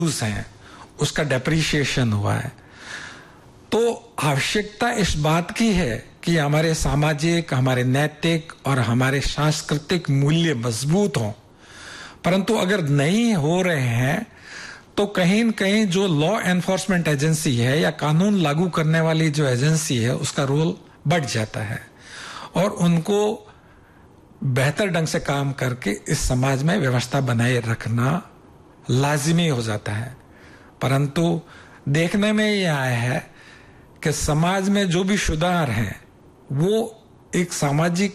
हैं उसका डेप्रिसिएशन हुआ है। तो आवश्यकता इस बात की है कि हमारे सामाजिक, हमारे नैतिक और हमारे सांस्कृतिक मूल्य मजबूत हों, परंतु अगर नहीं हो रहे हैं तो कहीं न कहीं जो लॉ एनफोर्समेंट एजेंसी है या कानून लागू करने वाली जो एजेंसी है उसका रोल बढ़ जाता है और उनको बेहतर ढंग से काम करके इस समाज में व्यवस्था बनाए रखना लाजिमी हो जाता है। परंतु देखने में ये आया है कि समाज में जो भी सुधार हैं वो एक सामाजिक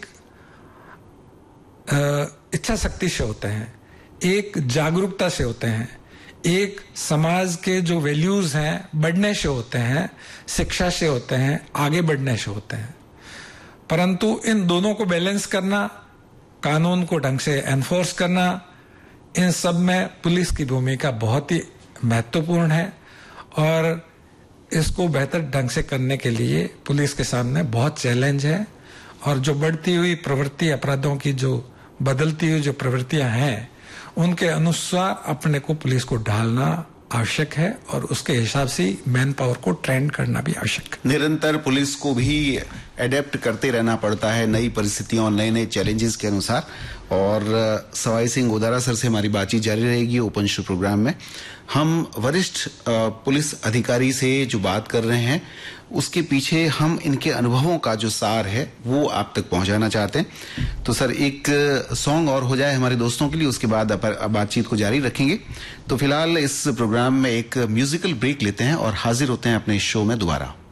इच्छा शक्ति से होते हैं, एक जागरूकता से होते हैं, एक समाज के जो वैल्यूज हैं बढ़ने से होते हैं, शिक्षा से होते हैं, आगे बढ़ने से होते हैं। परंतु इन दोनों को बैलेंस करना, कानून को ढंग से एनफोर्स करना, इन सब में पुलिस की भूमिका बहुत ही महत्वपूर्ण है और इसको बेहतर ढंग से करने के लिए पुलिस के सामने बहुत चैलेंज है और जो बढ़ती हुई प्रवृत्ति, अपराधों की जो बदलती हुई जो प्रवृत्तियां हैं उनके अनुसार अपने को पुलिस को ढालना आवश्यक है और उसके हिसाब से मैन पावर को ट्रेंड करना भी आवश्यक है। निरंतर पुलिस को भी एडेप्ट करते रहना पड़ता है नई परिस्थितियों और नए नए चैलेंजेस के अनुसार। और सवाई सिंह गोदारा सर से हमारी बातचीत जारी रहेगी ओपन शो प्रोग्राम में। हम वरिष्ठ पुलिस अधिकारी से जो बात कर रहे हैं उसके पीछे हम इनके अनुभवों का जो सार है वो आप तक पहुंचाना चाहते हैं। तो सर एक सॉन्ग और हो जाए हमारे दोस्तों के लिए, उसके बाद बातचीत को जारी रखेंगे। तो फिलहाल इस प्रोग्राम में एक म्यूजिकल ब्रेक लेते हैं और हाजिर होते हैं अपने शो में दोबारा।